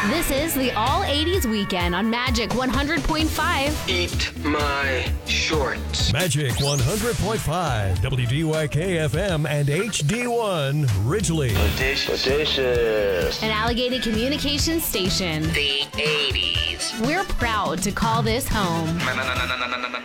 This is the All 80s Weekend on Magic 100.5. Eat my shorts. Magic 100.5, WDYK FM and HD1, Ridgely. Audacious. An Allegheny Communications station. The 80s. We're proud to call this home.